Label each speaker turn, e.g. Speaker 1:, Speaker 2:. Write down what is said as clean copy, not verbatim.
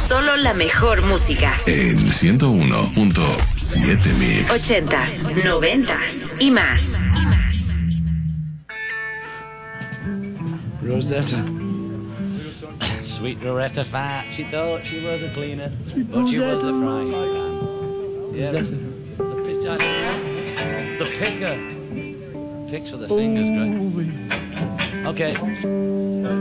Speaker 1: Solo la mejor música.
Speaker 2: En 101.7 Mix.
Speaker 1: 80s, 90s y más.
Speaker 3: Rosetta.
Speaker 4: Sweet Rosetta Fat. She thought she was a cleaner,
Speaker 3: Sweet
Speaker 4: but she was
Speaker 3: Rosetta.
Speaker 4: a frying pan. Yeah,
Speaker 3: Rosetta.
Speaker 4: the picker. Picks for the fingers, great. Okay.